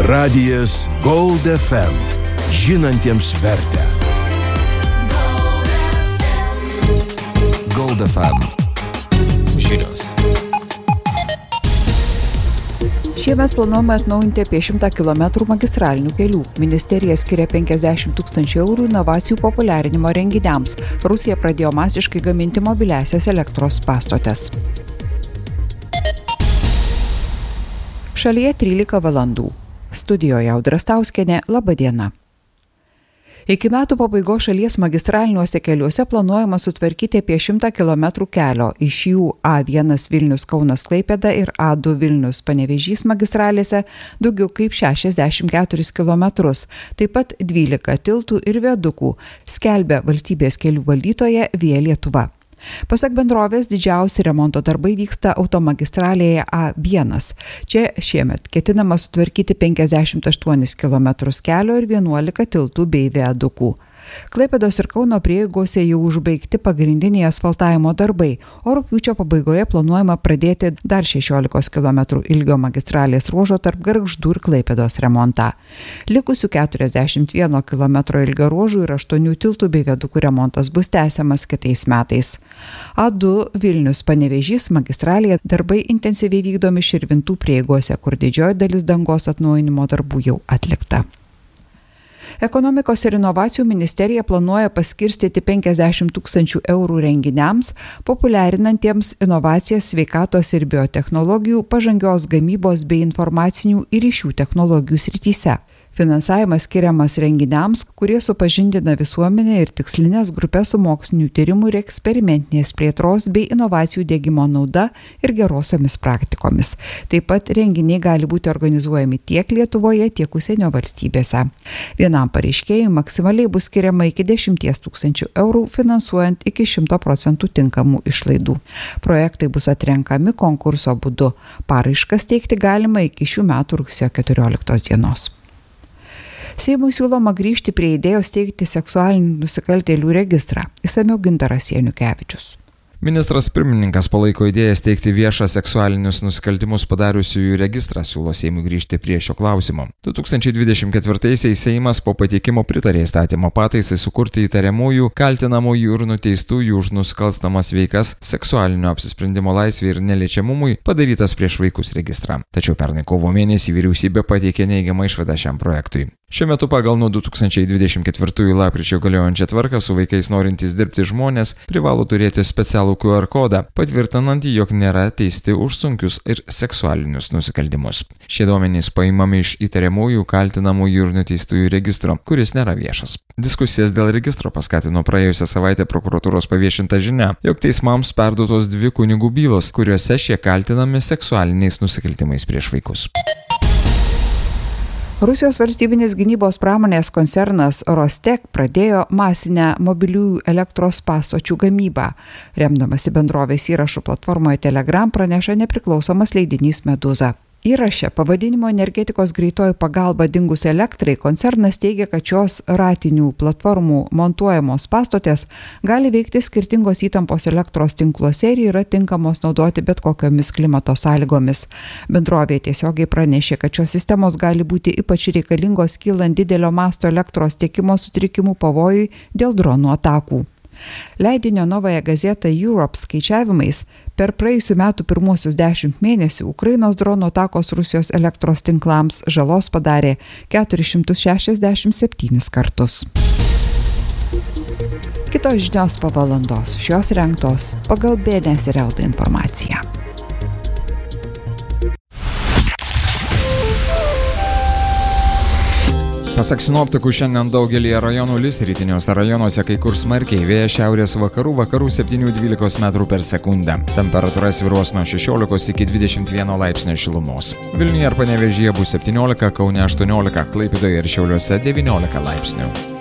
Radijas Gold FM. Žinantiems vertę. Gold FM. Žinios. Šiemet planuojama atnaujinti apie 100 km magistralinių kelių. Ministerija skiria 50 000 eurų inovacijų populiarinimo renginiams. Rusija pradėjo masiškai gaminti mobiliąsias elektros pastotes. Šalyje 13 valandų. Studijoje Audra Stauskienė, laba diena. Iki metų pabaigos šalies magistraliniuose keliuose planuojama sutvarkyti apie 100 km kelio. Iš jų A1 Vilnius-Kaunas-Klaipėda ir A2 Vilnius-Panevėžys magistralėse daugiau kaip 64 km. Taip pat 12 tiltų ir viadukų, skelbia valstybės kelių valdytoja Via Lietuva. Pasak bendrovės, didžiausi remonto darbai vyksta automagistralėje A1. Čia šiemet ketinama sutvarkyti 58 km kelio ir 11 tiltų bei viadukų. Klaipėdos ir Kauno prieigose jau užbaigti pagrindiniai asfaltavimo darbai, o rugpjūčio pabaigoje planuojama pradėti dar 16 km ilgio magistralės ruožo tarp Gargždų ir Klaipėdos remontą. Likusių 41 km ilgio ruožų ir 8 tiltų bei viadukų remontas bus tęsiamas kitais metais. A2 Vilnius-Panevėžys magistralėje darbai intensyviai vykdomi Širvintų prieigose, kur didžioji dalis dangos atnaujinimo darbų jau atlikta. Ekonomikos ir inovacijų ministerija planuoja paskirstyti 50 000 eurų renginiams, populiarinantiems inovacijas sveikatos ir biotechnologijų, pažangios gamybos bei informacinių ir ryšių technologijų srityse. Finansavimas skiriamas renginiams, kurie supažindina visuomenę ir tikslinės grupės su mokslinių tyrimų ir eksperimentinės plėtros bei inovacijų diegimo nauda ir gerosiomis praktikomis. Taip pat renginiai gali būti organizuojami tiek Lietuvoje, tiek užsienio valstybėse. Vienam pareiškėjui maksimaliai bus skiriama iki 10 000 eurų, finansuojant iki 100% tinkamų išlaidų. Projektai bus atrenkami konkurso būdu. Paraiškas teikti galima iki šių metų rugsėjo 14 dienos. Seimui siūloma grįžti prie idėjos steigti seksualinių nusikaltėlių registrą. Išsamiau Gintaras Janukevičius. Ministras pirmininkas palaiko idėją steigti viešą seksualinius nusikaltimus padariusiųjų registrą, siūlo Seimui grįžti prie šio klausimo. 2024-aisiais Seimas po pateikimo pritarė įstatymo pataisai sukurti įtariamųjų, kaltinamųjų ir nuteistųjų už nusikalstamas veikas, seksualinio apsisprendimo laisvė ir neliečiamumui padarytas prieš vaikus registrą. Tačiau pernai kovo mėnesį vyriausybė pateikė neigiamą išvadą šiam projektui. Šiuo metu pagal nuo 2024 lapkričio galiojančią tvarką su vaikais norintys dirbti žmonės privalo turėti specialų QR kodą, patvirtinant, jog nėra teisti už sunkius ir seksualinius nusikaltimus. Šie duomenys paimami iš įtariamųjų, kaltinamųjų ir nuteistųjų registro, kuris nėra viešas. Diskusijas dėl registro paskatino praėjusią savaitę prokuratūros paviešinta žinia, jog teismams perduotos 2 kunigų bylos, kuriuose šie kaltinami seksualiniais nusikaltimais prieš vaikus. Rusijos valstybinis gynybos pramonės koncernas Rostek pradėjo masinę mobiliųjų elektros pastočių gamybą. Remdamasi bendrovės įrašų platformoje Telegram praneša nepriklausomas leidinys Meduza. Įraše pavadinimo energetikos greitoji pagalba dingus elektrai koncernas teigia, kad šios ratinių platformų montuojamos pastotės gali veikti skirtingos įtampos elektros tinkluose ir yra tinkamos naudoti bet kokiomis klimato sąlygomis. Bendrovė tiesiogiai pranešė, kad šios sistemos gali būti ypač reikalingos kylant didelio masto elektros tiekimo sutrikimų pavojui dėl dronų atakų. Leidinio Novaja Gazeta Europe skaičiavimais per praėjusių metų pirmuosius 10 mėnesių Ukrainos dronų atakos Rusijos elektros tinklams žalos padarė 467 kartus. Kitos žinios po valandos, šios rengtos pagal BNS ir LT informaciją. Pasak sinoptikų, šiandien daugelyje rajonų lis, rytiniuose rajonuose kai kur smarkiai, vėjas šiaurės vakarų 7-12 metrų per sekundę. Temperatūra svyruos nuo 16 iki 21 laipsnio šilumos. Vilniuje ir Panevėžyje bus 17, Kaune 18, Klaipėdoje ir Šiauliuose 19 laipsnių.